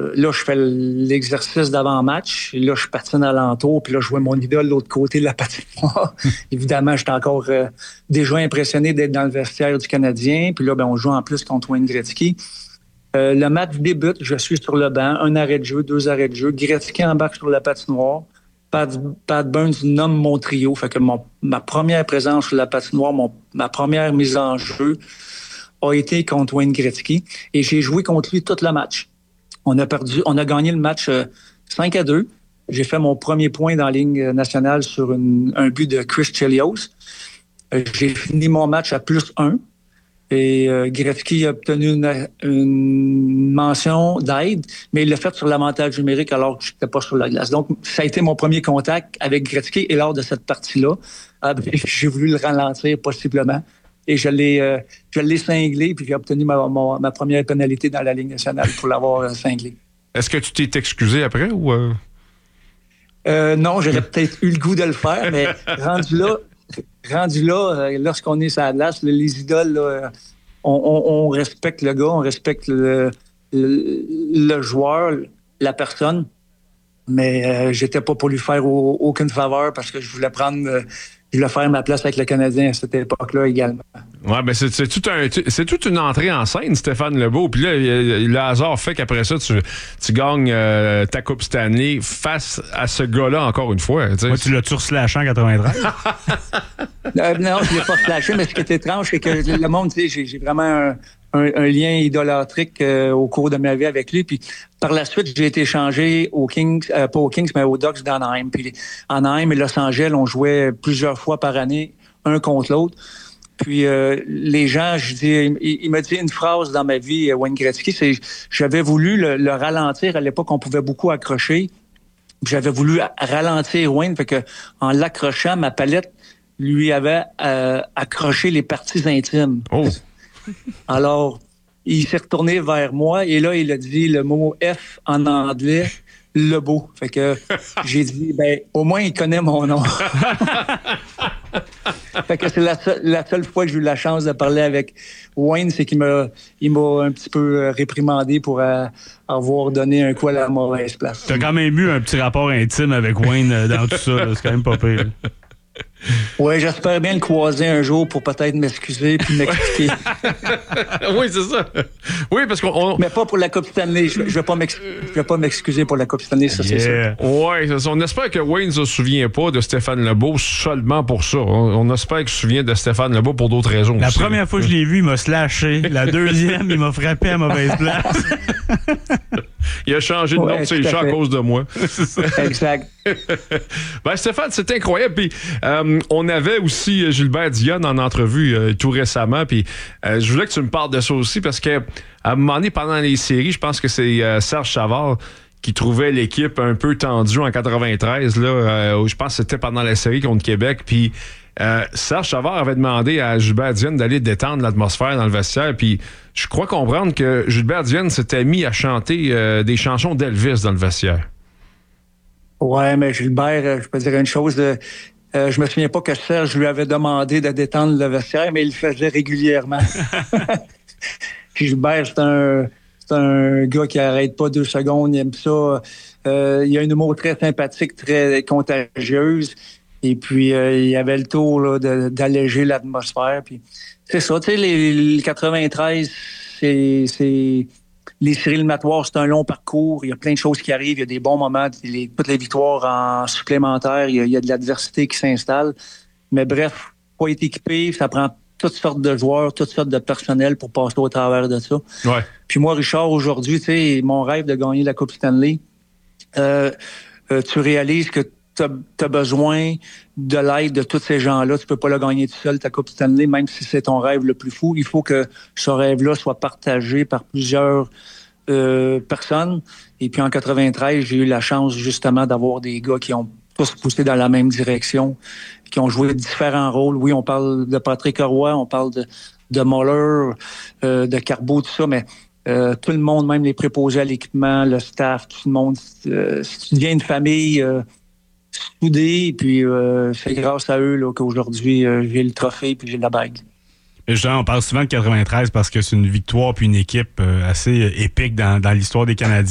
là, je fais l'exercice d'avant-match. Et là, je patine alentour. Puis là, je vois mon idole de l'autre côté de la patinoire. Évidemment, j'étais encore déjà impressionné d'être dans le vestiaire du Canadien. Puis là, on joue en plus contre Wayne Gretzky. Le match débute. Je suis sur le banc. 1 arrêt de jeu, 2 arrêts de jeu. Gretzky embarque sur la patinoire. Pat Burns nomme mon trio. Fait que ma première présence sur la patinoire, ma première mise en jeu a été contre Wayne Gretzky. Et j'ai joué contre lui tout le match. On a gagné le match 5-2. J'ai fait mon premier point dans la Ligue nationale sur un but de Chris Chelios. J'ai fini mon match à +1. Et Gretzky a obtenu une mention d'aide, mais il l'a fait sur l'avantage numérique alors que je n'étais pas sur la glace. Donc, ça a été mon premier contact avec Gretzky. Et lors de cette partie-là, j'ai voulu le ralentir possiblement. Et je l'ai cinglé, puis j'ai obtenu ma première pénalité dans la Ligue nationale pour l'avoir cinglé. Est-ce que tu t'es excusé après ou... Non, j'aurais peut-être eu le goût de le faire, mais rendu là, lorsqu'on est sur la glace, les idoles, là, on respecte le gars, on respecte le joueur, la personne, mais j'étais pas pour lui faire aucune faveur parce que je voulais faire ma place avec le Canadien à cette époque-là également. Ouais, ben c'est toute une entrée en scène, Stéphane Lebeau. Puis là, le hasard fait qu'après ça, tu gagnes ta Coupe Stanley face à ce gars-là encore une fois. Ouais, tu l'as-tu reslashé en 93? Non, je l'ai pas slashé, mais ce qui est étrange, c'est que le monde, tu sais, j'ai vraiment un lien idolâtrique au cours de ma vie avec lui. Puis par la suite, j'ai été échangé aux Kings, pas aux Kings, mais aux Ducks d'Anaheim. Puis Anaheim et Los Angeles, on jouait plusieurs fois par année, un contre l'autre. Puis les gens, il m'a dit une phrase dans ma vie, Wayne Gretzky, c'est j'avais voulu le ralentir. À l'époque, on pouvait beaucoup accrocher. J'avais voulu ralentir Wayne, fait que en l'accrochant, ma palette lui avait accroché les parties intimes. Oh. Alors, il s'est retourné vers moi et là, il a dit le mot F en anglais, Lebeau. Fait que j'ai dit, au moins, il connaît mon nom. Fait que c'est la seule fois que j'ai eu la chance de parler avec Wayne, c'est qu'il m'a un petit peu réprimandé pour avoir donné un coup à la mauvaise place. T'as quand même eu un petit rapport intime avec Wayne dans tout ça, là. C'est quand même pas pire. Oui, j'espère bien le croiser un jour pour peut-être m'excuser puis m'expliquer. Oui, c'est ça. Oui, parce qu'on... Mais pas pour la Coupe Stanley. Je vais pas m'excuser pour la Coupe Stanley, ça, c'est sûr. Oui, c'est ça. On espère que Wayne ne se souvient pas de Stéphane Lebeau seulement pour ça. On espère qu'il se souvient de Stéphane Lebeau pour d'autres raisons. La aussi. Première fois que je l'ai vu, il m'a slashé. La deuxième, il m'a frappé à mauvaise place. Il a changé de nom de ses chats à cause de moi. C'est ça. Exact. Stéphane, c'est incroyable. Puis, on avait aussi Gilbert Dionne en entrevue tout récemment. Puis, je voulais que tu me parles de ça aussi parce que à un moment donné, pendant les séries, je pense que c'est Serge Savard qui trouvait l'équipe un peu tendue en 93. Là, je pense que c'était pendant la série contre Québec. Puis, Serge Savard avait demandé à Gilbert Dionne d'aller détendre l'atmosphère dans le vestiaire. Puis, je crois comprendre que Gilbert Dionne s'était mis à chanter des chansons d'Elvis dans le vestiaire. Ouais, mais Gilbert, je peux dire une chose. Je me souviens pas que Serge lui avait demandé de détendre le vestiaire, mais il le faisait régulièrement. Gilbert, c'est un gars qui arrête pas 2 secondes, il aime ça. Il a un humour très sympathique, très contagieuse. Et puis, il avait le tour là, d'alléger l'atmosphère. Puis, c'est ça, tu sais, les 93, c'est les séries éliminatoires, c'est un long parcours. Il y a plein de choses qui arrivent. Il y a des bons moments. Toutes les victoires en supplémentaire, il y a de l'adversité qui s'installe. Mais bref, faut être équipé. Ça prend toutes sortes de joueurs, toutes sortes de personnel pour passer au travers de ça. Ouais. Puis moi, Richard, aujourd'hui, tu sais, mon rêve de gagner la Coupe Stanley, tu réalises que tu as besoin de l'aide de tous ces gens-là. Tu peux pas le gagner tout seul, ta Coupe Stanley, même si c'est ton rêve le plus fou. Il faut que ce rêve-là soit partagé par plusieurs personnes. Et puis en 93, j'ai eu la chance justement d'avoir des gars qui ont tous poussé dans la même direction, qui ont joué différents rôles. Oui, on parle de Patrick Roy, on parle de Muller, de Carbeau, tout ça, mais tout le monde, même les préposés à l'équipement, le staff, tout le monde, si tu deviens une famille soudée, puis c'est grâce à eux là, qu'aujourd'hui, j'ai le trophée puis j'ai la bague. Mais justement, on parle souvent de 93 parce que c'est une victoire puis une équipe assez épique dans l'histoire des Canadiens.